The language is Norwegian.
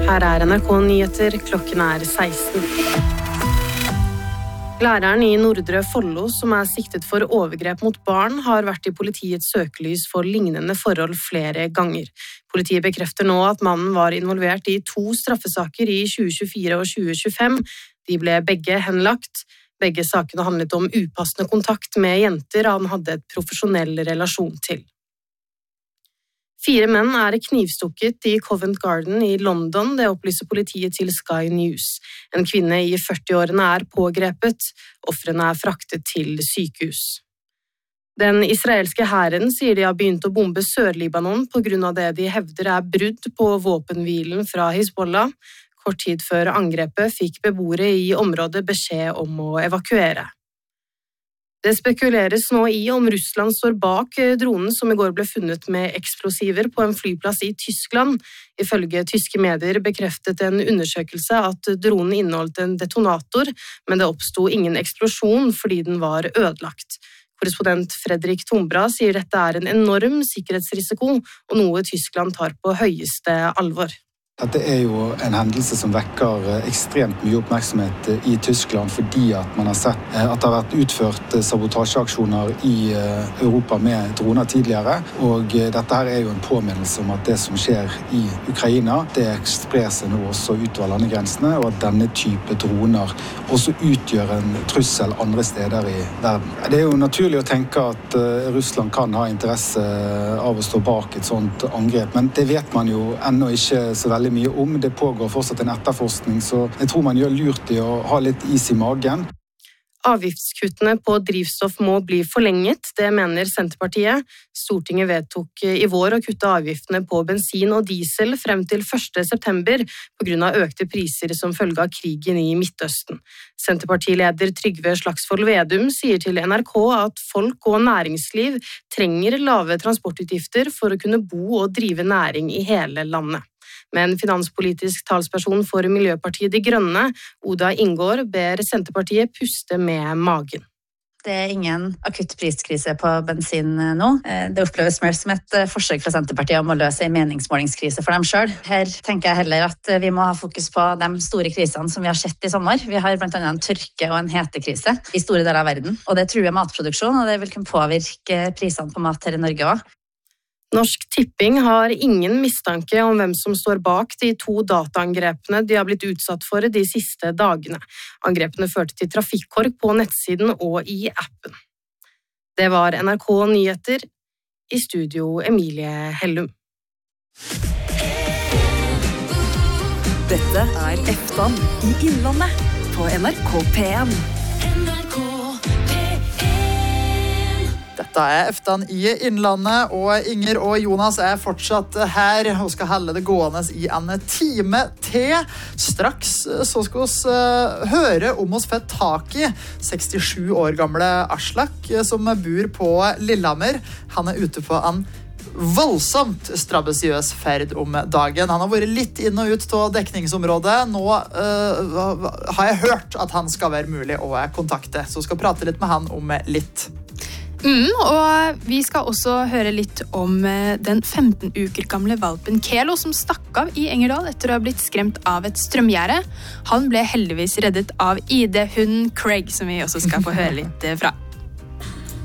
Her NRK Nyheter, klokken 16. Læreren i Nordre Follo, som siktet for overgrep mot barn, har vært i politiets søkelys for lignende forhold flere ganger. Politiet bekrefter nå at mannen var involvert i 2 straffesaker i 2024 og 2025. De ble begge henlagt. Begge sakene handlet om upassende kontakt med jenter han hadde et profesjonell relasjon til. 4 menn knivstukket i Covent Garden i London, det opplyser politiet til Sky News. En kvinne i 40-årene pågrepet, ofrene fraktet til sykehus. Den israelske hæren sier de har begynt å bombe Sør-Libanon på grunn av det de hevder brudd på våpenhvilen fra Hezbollah. Kort tid før angrepet fikk beboere i området beskjed om å evakuere. Det spekuleres nå i om Russland står bak dronen som i går ble funnet med eksplosiver på en flyplass i Tyskland. Ifølge tyske medier bekreftet en undersøkelse at dronen inneholdt en detonator, men det oppstod ingen eksplosjon fordi den var ødelagt. Korrespondent Fredrik Tombra sier dette en enorm sikkerhetsrisiko og noe Tyskland tar på høyeste alvor. Dette jo en hendelse som vekker ekstremt mye oppmerksomhet i Tyskland fordi at man har sett at det har vært utført sabotasjeaksjoner i Europa med droner tidligere. Og dette her jo en påminnelse om at det som skjer i Ukraina, det sprer seg nå også utover landegrensene, og at denne type droner også utgjør en trussel andre steder i verden. Det jo naturlig å tenke at Russland kan ha interesse av å stå bak et sånt angrep, men det vet man jo ennå ikke så veldig mye om. Det pågår fortsatt en etterforskning, så jeg tror man gjør lurt i å ha litt is i magen. Avgiftskuttene på drivstoff må bli forlenget, det mener Senterpartiet. Stortinget vedtok i vår å kutte avgiftene på bensin og diesel frem til 1. september på grunn av økte priser som følge av krigen i Midtøsten. Senterpartileder Trygve Slagsvold Vedum sier til NRK at folk og næringsliv trenger lave transportutgifter for å kunne bo og drive næring i hele landet. Men finanspolitisk talsperson for Miljøpartiet De Grønne, Oda Ingård, ber Senterpartiet puste med magen. Det ingen akutt priskrise på bensin nå. Det oppleves mer som et forsøk fra Senterpartiet om å løse en meningsmålingskrise for dem selv. Her tenker jeg heller at vi må ha fokus på de store krisene som vi har sett i sommer. Vi har blant annet en tørke- og en hetekrise i store deler av verden. Og det truer matproduksjon, og det vil kunne påvirke prisene på mat her i Norge også. Norsk Tipping har ingen mistanke om hvem som står bak de 2 dataangrepene de har blitt utsatt for de siste dagene. Angrepene førte til trafikkork på nettsiden og i appen. Det var NRK Nyheter, i studio Emilie Hellum. Dette Eftan i Innlandet på NRK P1. Dette Eftan i Innlandet, og Inger og Jonas fortsatt her og skal holde det gående i en time til. Straks så skal vi høre om oss får tak i 67 år gamle Aslak som bor på Lillehammer. Han ute på en voldsomt strabasiøs ferd om dagen. Han har vært litt inn og ut av dekningsområdet. Nå har jeg hørt at han skal være mulig å kontakte, så skal prate litt med han om litt. Og vi skal også høre litt om den 15 uker gamle valpen Kelo som stakk av i Engerdal etter å ha blitt skremt av et strømgjerde. Han ble heldigvis reddet av ID-hunden Craig, som vi også skal få høre litt fra.